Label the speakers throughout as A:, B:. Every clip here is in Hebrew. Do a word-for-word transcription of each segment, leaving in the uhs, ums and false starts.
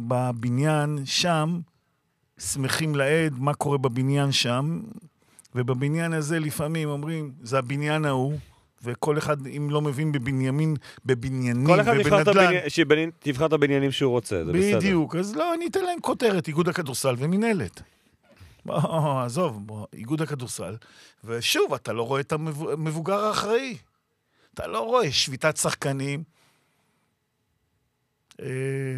A: בבניין שם, שמחים לעד מה קורה בבניין שם, ובבניין הזה לפעמים אומרים, זה הבניין ההוא, וכל אחד, אם לא מבין בבניינים, בבניינים
B: כל אחד
A: ובנדלן...
B: תבחר את הבניינים שהוא רוצה, זה בסדר.
A: בדיוק, אז לא, אני אתן להם כותרת, איגוד הכדורסל ומנהלת. בוא, עזוב, בוא, איגוד הכדורסל, ושוב, אתה לא רואה את המבוגר האחראי. אתה לא רואה שביתת שחקנים, אה,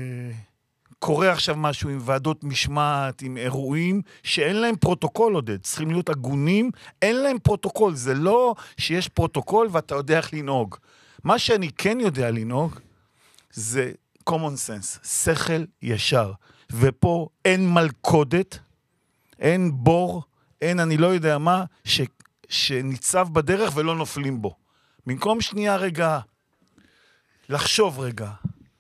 A: קורה עכשיו משהו עם ועדות משמעת, עם אירועים, שאין להם פרוטוקול עודד, צריכים להיות הגונים, אין להם פרוטוקול, זה לא שיש פרוטוקול ואתה יודע איך לנהוג. מה שאני כן יודע לנהוג, זה common sense, שכל ישר, ופה אין מלכודת, אין בור, אין אני לא יודע מה, ש, שניצב בדרך ולא נופלים בו. במקום שנייה רגע, לחשוב רגע,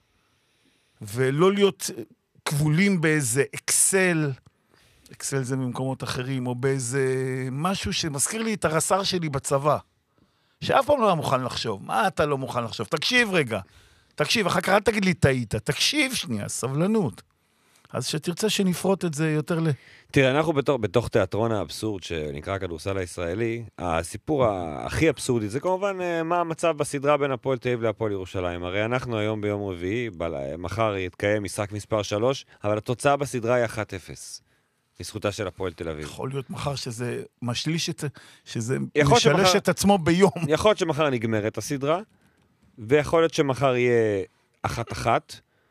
A: ולא להיות כבולים באיזה אקסל, אקסל זה במקומות אחרים, או באיזה משהו שמזכיר לי את הרס"ר שלי בצבא, שאף פעם לא היה מוכן לחשוב. מה אתה לא מוכן לחשוב? תקשיב רגע, תקשיב, אחר כך אל תגיד לי טעית, תקשיב שנייה, סבלנות. אז שתרצה שנפרוט את זה יותר ל...
B: תראה, אנחנו בתוך, בתוך תיאטרון האבסורד שנקרא כדורסל הישראלי, הסיפור הכי אבסורדי זה כמובן מה המצב בסדרה בין הפועל תל אביב להפועל ירושלים. הרי אנחנו היום ביום רביעי, מחר יתקיים משחק מספר שלוש, אבל התוצאה בסדרה היא אחת אפס. לזכותה של הפועל תל אביב.
A: יכול להיות מחר שזה משליש את, שזה משלש שמחר, את עצמו ביום.
B: יכול להיות שמחר נגמרת הסדרה, ויכול להיות שמחר יהיה אחת אחת,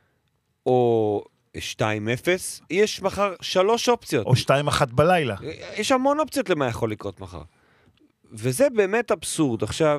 B: או... שתיים אפס, יש מחר שלוש אופציות.
A: או שתיים אחת בלילה.
B: יש המון אופציות למה יכול לקרות מחר. וזה באמת אבסורד. עכשיו,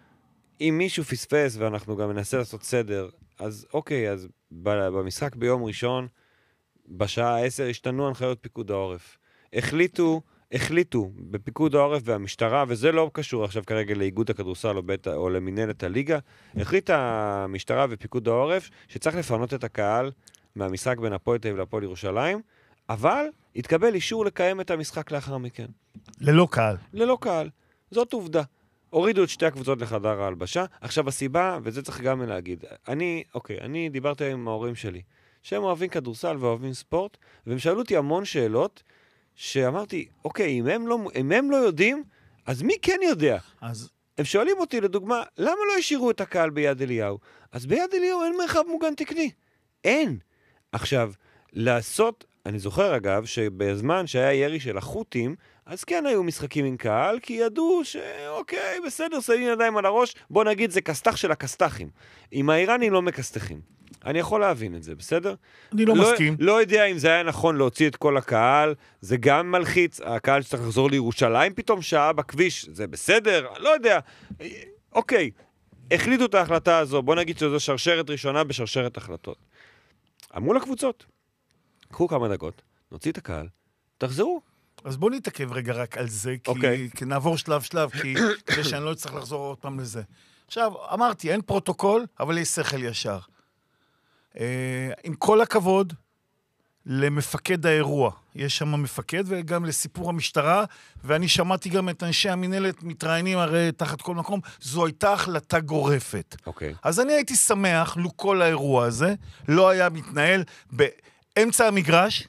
B: אם מישהו פספס, ואנחנו גם ננסה לעשות סדר, אז אוקיי, אז במשחק ביום ראשון, בשעה עשר, השתנו הנחיות פיקוד העורף. החליטו, החליטו בפיקוד העורף והמשטרה, וזה לא קשור עכשיו כרגע לאיגוד הכדורסל או, בית, או למנהלת הליגה, החליטה המשטרה ופיקוד העורף שצריך לפנות את הקהל מהמשחק בין הפועל תל אביב להפועל ירושלים, אבל התקבל אישור לקיים את המשחק לאחר מכן.
A: ללא קהל.
B: ללא קהל. זאת עובדה. הורידו את שתי הקבוצות לחדר ההלבשה. עכשיו הסיבה, וזה צריך גם להגיד, אני, אוקיי, אני דיברתי עם ההורים שלי, שהם אוהבים כדורסל ואוהבים ספורט, והם שאלו אותי המון שאלות, שאמרתי, אוקיי, אם הם לא, אם הם לא יודעים, אז מי כן יודע?
A: אז...
B: הם שואלים אותי, לדוגמה, למה לא השאירו את הקהל ביד אליהו? אז ביד אליהו אין מרחב מוגן תקני. אין. עכשיו, לעשות, אני זוכר אגב, שבזמן שהיה ירי של החות'ים, אז כן היו משחקים עם קהל, כי ידעו שאוקיי, בסדר, שמים ידיים על הראש, בוא נגיד, זה כסתח של הכסתחים. עם האיראנים לא מקסתחים. אני יכול להבין את זה, בסדר?
A: אני לא, לא מסכים.
B: לא יודע אם זה היה נכון להוציא את כל הקהל, זה גם מלחיץ, הקהל שצריך לחזור לירושלים פתאום שעה בכביש, זה בסדר? לא יודע. אוקיי, החליטו את ההחלטה הזו, בוא נגיד שזו שרשרת ראשונה בשרשרת החלטות. אמרו לקבוצות, קחו כמה דקות, נוציא את הקהל, תחזרו.
A: אז בוא נתעכב רגע רק על זה, כי,
B: okay.
A: כי נעבור שלב שלב, כי כדי שאני לא צריך לחזור עוד פעם לזה. עכשיו, אמרתי, אין פרוטוקול, אבל יש שכל ישר. אה, עם כל הכבוד למפקד האירוע, יש שם מפקד וגם לסיפור המשטרה, ואני שמעתי גם את אנשי המנהלת מתראיינים הרי תחת כל מקום, זו הייתה החלטה גורפת.
B: Okay.
A: אז אני הייתי שמח, לו כל האירוע הזה לא היה מתנהל באמצע המגרש,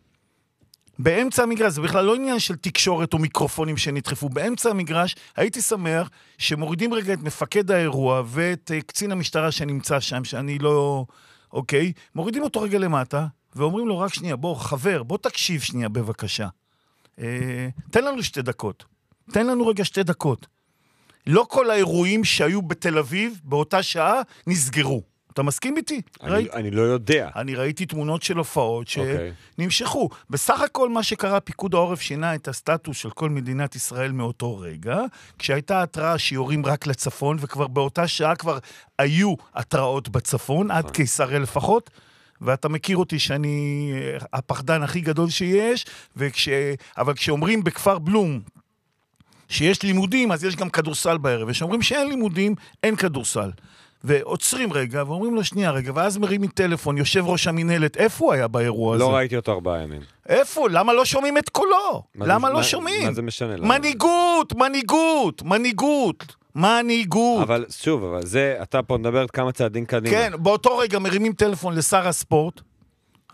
A: באמצע המגרש, זה בכלל לא עניין של תקשורת או מיקרופונים שנדחפו, באמצע המגרש הייתי שמח שמורידים רגע את מפקד האירוע ואת קצין המשטרה שנמצא שם, שאני לא, אוקיי, מורידים אותו רגע למטה, ואומרים לו רק שנייה, בוא חבר, בוא תקשיב שנייה בבקשה. אה, תן לנו שתי דקות, תן לנו רגע שתי דקות. לא כל האירועים שהיו בתל אביב באותה שעה נסגרו. אתה מסכים איתי?
B: אני, ראית... אני לא יודע.
A: אני ראיתי תמונות של הופעות שנמשכו. Okay. בסך הכל מה שקרה, פיקוד העורף שינה את הסטטוס של כל מדינת ישראל מאותו רגע, כשהייתה התראה שיורים רק לצפון, וכבר באותה שעה כבר היו התראות בצפון, עד קיסריה לפחות, ואתה מכיר אותי שאני הפחדן הכי גדול שיש, וכש... אבל כשאומרים בכפר בלום, שיש לימודים, אז יש גם כדורסל בערב, ושאומרים שאין לימודים, אין כדורסל. ועוצרים רגע, ואומרים לו שנייה רגע, ואז מרימים טלפון, יושב ראש המנהלת, איפה הוא היה באירוע הזה?
B: לא ראיתי אותו ארבעה ימים.
A: איפה? למה לא שומעים את קולו? למה לא שומעים?
B: מה זה משנה?
A: מנהיגות, מנהיגות, מנהיגות, מנהיגות.
B: אבל שוב, אבל זה, אתה פה מדברת כמה צעדים קדימה.
A: כן, באותו רגע מרימים טלפון לשר הספורט,